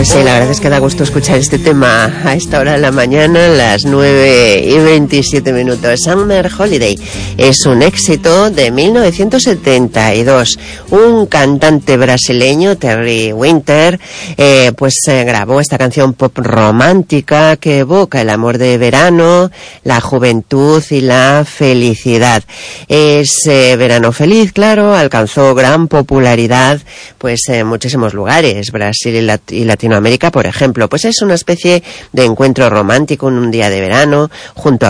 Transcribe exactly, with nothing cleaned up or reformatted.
Pues sí, la verdad es que da gusto escuchar este tema a esta hora de la mañana, las nueve y veintisiete minutos. Summer Holiday es un éxito de mil novecientos setenta y dos. Un cantante brasileño, Terry Winter, eh, pues eh, grabó esta canción pop romántica que evoca el amor de verano, la juventud y la felicidad. Ese eh, verano feliz, claro, alcanzó gran popularidad pues en muchísimos lugares, Brasil y, Lat- y Latinoamérica, por ejemplo. Pues es una especie de encuentro romántico en un día de verano junto a